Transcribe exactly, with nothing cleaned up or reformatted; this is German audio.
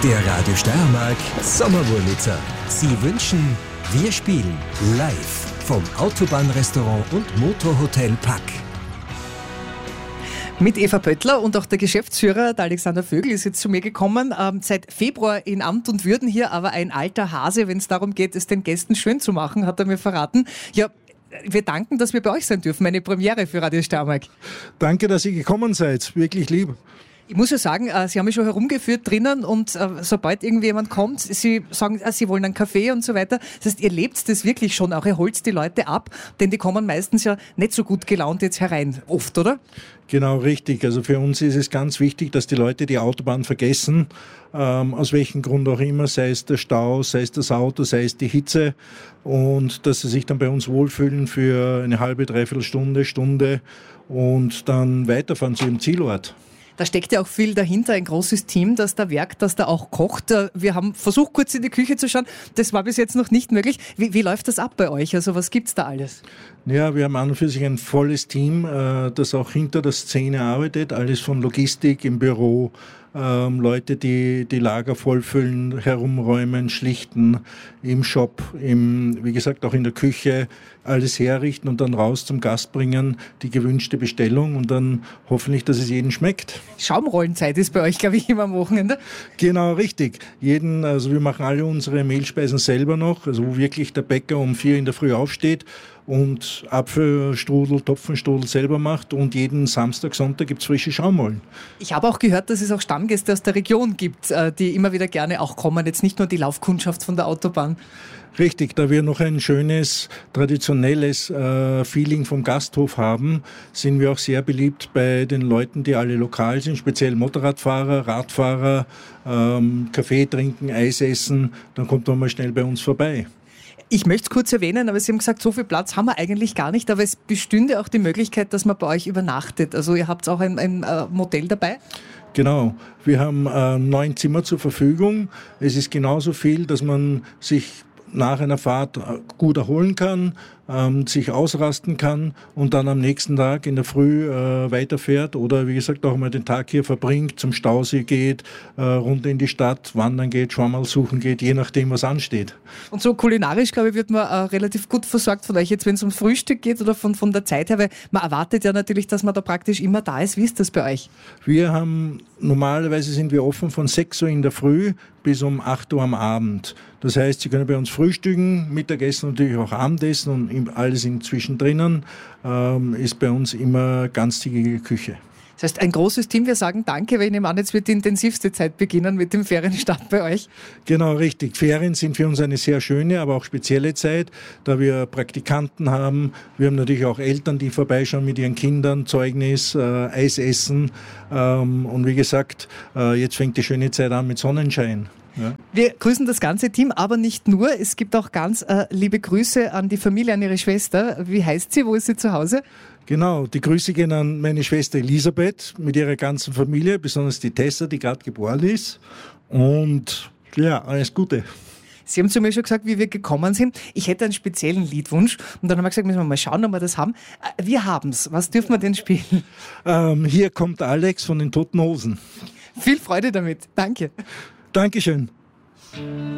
Der Radio Steiermark Sommerwurlitzer. Sie wünschen, wir spielen live vom Autobahnrestaurant und Motorhotel Pack. Mit Eva Pöttler und auch der Geschäftsführer, der Alexander Vögel, ist jetzt zu mir gekommen. Ähm, seit Februar in Amt und Würden hier, aber ein alter Hase, wenn es darum geht, es den Gästen schön zu machen, hat er mir verraten. Ja, wir danken, dass wir bei euch sein dürfen. Eine Premiere für Radio Steiermark. Danke, dass ihr gekommen seid. Wirklich lieb. Ich muss ja sagen, Sie haben mich schon herumgeführt drinnen und sobald irgendwie jemand kommt, Sie sagen, Sie wollen einen Kaffee und so weiter. Das heißt, ihr lebt das wirklich schon auch, ihr holt die Leute ab, denn die kommen meistens ja nicht so gut gelaunt jetzt herein, oft, oder? Genau, richtig. Also für uns ist es ganz wichtig, dass die Leute die Autobahn vergessen, ähm, aus welchem Grund auch immer, sei es der Stau, sei es das Auto, sei es die Hitze, und dass sie sich dann bei uns wohlfühlen für eine halbe, dreiviertel Stunde, Stunde und dann weiterfahren zu ihrem Zielort. Da steckt ja auch viel dahinter, ein großes Team, das da werkt, das da auch kocht. Wir haben versucht, kurz in die Küche zu schauen. Das war bis jetzt noch nicht möglich. Wie, wie läuft das ab bei euch? Also was gibt's da alles? Ja, wir haben an und für sich ein volles Team, das auch hinter der Szene arbeitet. Alles von Logistik im Büro, ähm, Leute, die die Lager vollfüllen, herumräumen, schlichten, im Shop, im, wie gesagt, auch in der Küche, alles herrichten und dann raus zum Gast bringen, die gewünschte Bestellung und dann hoffentlich, dass es jedem schmeckt. Schaumrollenzeit ist bei euch, glaube ich, immer am Wochenende. Genau, richtig. Jeden, also wir machen alle unsere Mehlspeisen selber noch, also wo wirklich der Bäcker um vier in der Früh aufsteht und Apfelstrudel, Topfenstrudel selber macht, und jeden Samstag, Sonntag gibt's frische Schaumrollen. Ich habe auch gehört, dass es auch Stammgäste aus der Region gibt, die immer wieder gerne auch kommen, jetzt nicht nur die Laufkundschaft von der Autobahn. Richtig, da wir noch ein schönes, traditionelles äh, Feeling vom Gasthof haben, sind wir auch sehr beliebt bei den Leuten, die alle lokal sind, speziell Motorradfahrer, Radfahrer, ähm, Kaffee trinken, Eis essen, dann kommt man mal schnell bei uns vorbei. Ich möchte es kurz erwähnen, aber Sie haben gesagt, so viel Platz haben wir eigentlich gar nicht, aber es bestünde auch die Möglichkeit, dass man bei euch übernachtet. Also ihr habt auch ein, ein äh, Motel dabei? Genau, wir haben äh, neun Zimmer zur Verfügung. Es ist genauso viel, dass man sich nach einer Fahrt gut erholen kann, ähm, sich ausrasten kann und dann am nächsten Tag in der Früh äh, weiterfährt oder wie gesagt auch mal den Tag hier verbringt, zum Stausee geht, äh, runter in die Stadt, wandern geht, Schwammerl suchen geht, je nachdem, was ansteht. Und so kulinarisch, glaube ich, wird man äh, relativ gut versorgt von euch, jetzt wenn es ums Frühstück geht oder von, von der Zeit her, weil man erwartet ja natürlich, dass man da praktisch immer da ist. Wie ist das bei euch? Wir haben, normalerweise sind wir offen von sechs Uhr in der Früh bis um acht Uhr am Abend. Das heißt, Sie können bei uns frühstücken, Mittagessen, natürlich auch Abendessen und alles inzwischen drinnen, ähm, ist bei uns immer ganztägige Küche. Das heißt, ein großes Team. Wir sagen danke, weil ich nehme an, jetzt wird die intensivste Zeit beginnen mit dem Ferienstart bei euch. Genau, richtig. Ferien sind für uns eine sehr schöne, aber auch spezielle Zeit, da wir Praktikanten haben. Wir haben natürlich auch Eltern, die vorbeischauen mit ihren Kindern, Zeugnis, äh, Eis essen. Ähm, und wie gesagt, äh, jetzt fängt die schöne Zeit an mit Sonnenschein. Ja. Wir grüßen das ganze Team, aber nicht nur. Es gibt auch ganz äh, liebe Grüße an die Familie, an ihre Schwester. Wie heißt sie? Wo ist sie zu Hause? Genau, die Grüße gehen an meine Schwester Elisabeth mit ihrer ganzen Familie, besonders die Tessa, die gerade geboren ist. Und ja, alles Gute. Sie haben zu mir schon gesagt, wie wir gekommen sind. Ich hätte einen speziellen Liedwunsch. Und dann haben wir gesagt, müssen wir mal schauen, ob wir das haben. Wir haben's. Was dürfen wir denn spielen? Ähm, hier kommt Alex von den Toten Hosen. Viel Freude damit. Danke. Dankeschön.